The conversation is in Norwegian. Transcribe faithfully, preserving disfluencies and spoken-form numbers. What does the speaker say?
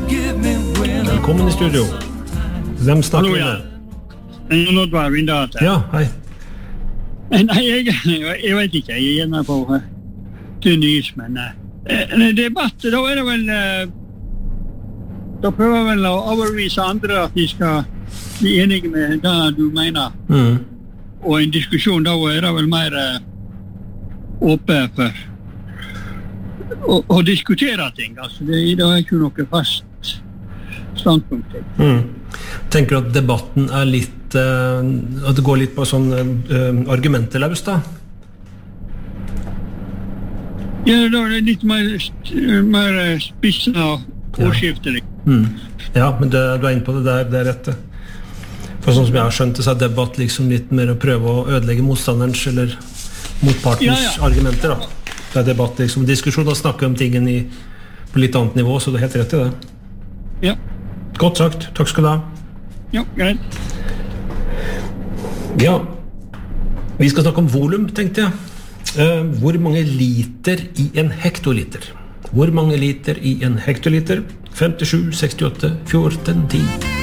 Velkommen i studio. Hvem snakker Hallo, vi ja. med? Nå var vi da til. Ja, hei. Nei, jeg, jeg vet ikke, jeg er gjerne på uh, tynn is, men uh, en debatt, da er det vel, uh, da prøver jeg vel å overbevise andre at de skal bli enige med det du mener. Mm. Og en diskusjon, da er det vel mer uh, åpen for å, å diskutere ting, altså det, det er ikke noe fast standpunkt. Mm. Tenker du at debatten er litt uh, at det går litt på sånn uh, argumenteløs da? Ja, da er det litt mer, mer spisset og ordskiftelig. Ja. Mm. Ja, men det, du er inne på det der, det er rett det. For sånn som jeg har skjønt det, så er debatt liksom litt mer å prøve å ødelegge motstanderens eller motpartens ja, ja. argumenter da. Det er debatt liksom, diskusjon og snakke om tingen i, på litt annet nivå, så du er helt rett i det. Ja. Godt sagt, takk skal du ha. Ja, greit. Ja, vi skal snakke om volum, tenkte jeg. Uh, hvor mange liter i en hektoliter? Hvor mange liter i en hektoliter? femtisju, sekstiåtte, fjorten, ti.